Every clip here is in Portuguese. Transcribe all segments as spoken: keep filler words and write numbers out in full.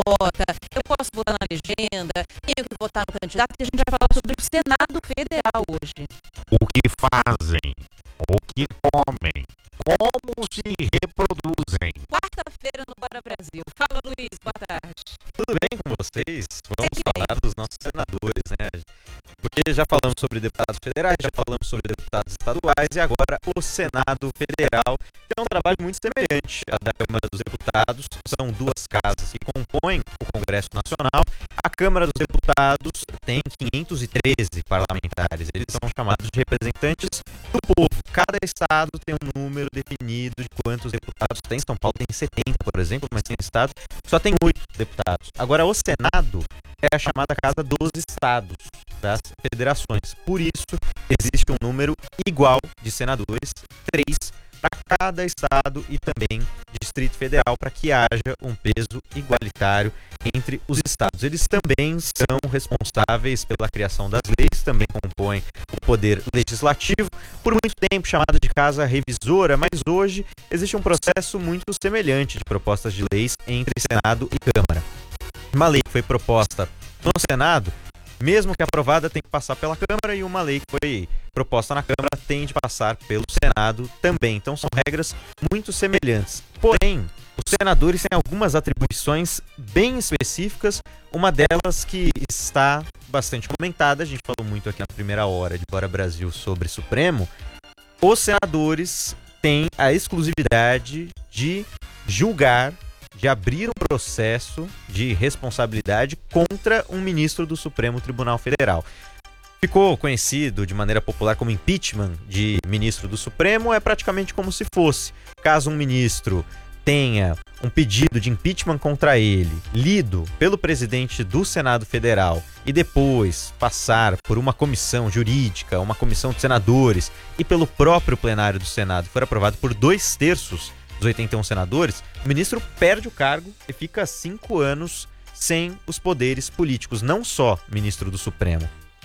vota, eu posso votar na legenda, tenho que votar no candidato, e a gente vai falar sobre o Senado Federal hoje. O que fazem, o que comem, como se reproduzem. Quarta-feira no Bora Brasil. Fala, Luiz, boa tarde. Tudo bem com vocês? Vamos falar dos nossos senadores, né? Porque já falamos sobre deputados federais, já falamos sobre deputados estaduais e agora o Senado Federal, que é um trabalho muito semelhante à da Câmara dos Deputados. São duas casas que compõem o Congresso Nacional. A Câmara dos Deputados tem quinhentos e treze parlamentares. Eles são chamados de representantes do povo. Cada estado tem um número definido de quantos deputados tem. São Paulo tem setenta, por exemplo, mas tem estado que só tem oito deputados. Agora, o Senado é a chamada Casa dos Estados, das federações. Por isso, existe um número igual de senadores, três para cada estado e também Distrito Federal, para que haja um peso igualitário entre os estados. Eles também são responsáveis pela criação das leis, também compõem o poder legislativo, por muito tempo chamada de casa revisora, mas hoje existe um processo muito semelhante de propostas de leis entre Senado e Câmara. Uma lei que foi proposta no Senado, mesmo que aprovada, tem que passar pela Câmara, e uma lei que foi proposta na Câmara tem de passar pelo Senado também. Então são regras muito semelhantes. Porém, os senadores têm algumas atribuições bem específicas, uma delas que está bastante comentada, a gente falou muito aqui na primeira hora de Bora Brasil sobre Supremo. Os senadores têm a exclusividade de julgar, de abrir um processo de responsabilidade contra um ministro do Supremo Tribunal Federal. Ficou conhecido de maneira popular como impeachment de ministro do Supremo, é praticamente como se fosse, caso um ministro tenha um pedido de impeachment contra ele, lido pelo presidente do Senado Federal e depois passar por uma comissão jurídica, uma comissão de senadores e pelo próprio plenário do Senado, for aprovado por dois terços dos oitenta e um senadores, o ministro perde o cargo e fica cinco anos sem os poderes políticos, não só ministro do Supremo.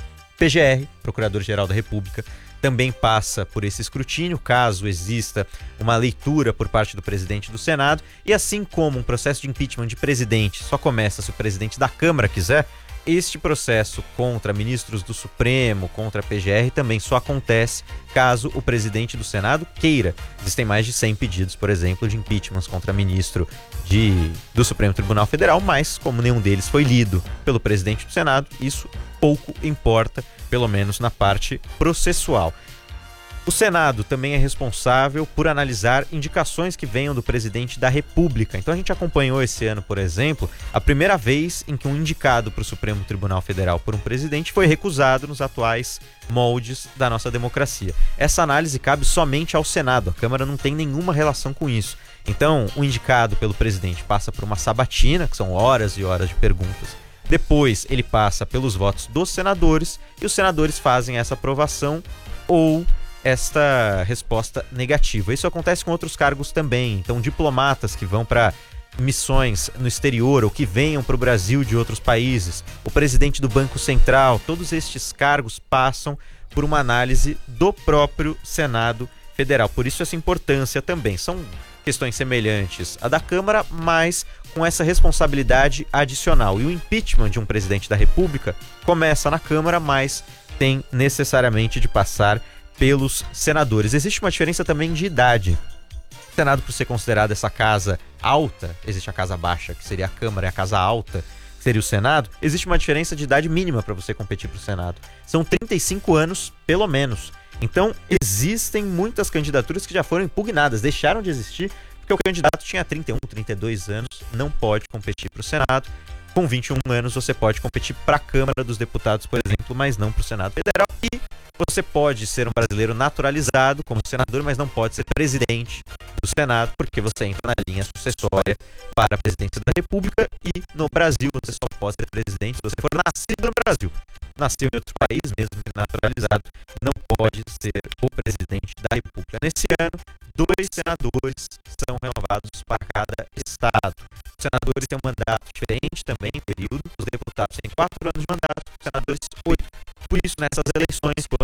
P G R, Procurador-Geral da República, também passa por esse escrutínio, caso exista uma leitura por parte do presidente do Senado, e assim como um processo de impeachment de presidente só começa se o presidente da Câmara quiser, este processo contra ministros do Supremo, contra a P G R, também só acontece caso o presidente do Senado queira. Existem mais de cem pedidos, por exemplo, de impeachments contra ministro de, do Supremo Tribunal Federal, mas como nenhum deles foi lido pelo presidente do Senado, isso pouco importa, pelo menos na parte processual. O Senado também é responsável por analisar indicações que venham do presidente da República. Então a gente acompanhou esse ano, por exemplo, a primeira vez em que um indicado para o Supremo Tribunal Federal por um presidente foi recusado nos atuais moldes da nossa democracia. Essa análise cabe somente ao Senado, a Câmara não tem nenhuma relação com isso. Então, o indicado pelo presidente passa por uma sabatina, que são horas e horas de perguntas. Depois ele passa pelos votos dos senadores e os senadores fazem essa aprovação ou esta resposta negativa. Isso acontece com outros cargos também. Então, diplomatas que vão para missões no exterior ou que venham para o Brasil de outros países, o presidente do Banco Central, todos estes cargos passam por uma análise do próprio Senado Federal. Por isso essa importância também. São questões semelhantes à da Câmara, mas com essa responsabilidade adicional. E o impeachment de um presidente da República começa na Câmara, mas tem necessariamente de passar pelos senadores. Existe uma diferença também de idade. O Senado, por ser considerado essa casa alta, existe a casa baixa, que seria a Câmara, e a casa alta, que seria o Senado, existe uma diferença de idade mínima para você competir para o Senado. São trinta e cinco anos, pelo menos. Então, existem muitas candidaturas que já foram impugnadas, deixaram de existir, porque o candidato tinha trinta e um, trinta e dois anos, não pode competir para o Senado. Com vinte e um anos, você pode competir para a Câmara dos Deputados, por exemplo, mas não para o Senado Federal. E você pode ser um brasileiro naturalizado como senador, mas não pode ser presidente do Senado, porque você entra na linha sucessória para a presidência da República. E no Brasil, você só pode ser presidente se você for nascido no Brasil. Nasceu em outro país, mesmo que naturalizado, não pode ser o presidente da República. Nesse ano, dois senadores são renovados para cada estado. Os senadores têm um mandato diferente também, período. Os deputados têm quatro anos de mandato, os senadores oito. Por isso, nessas eleições, quando